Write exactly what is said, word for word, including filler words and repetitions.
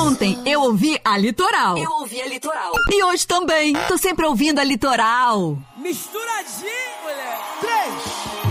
Ontem eu ouvi a Litoral. Eu ouvi a Litoral. E hoje também. Tô sempre ouvindo a Litoral. Misturadinho, mulher. Três.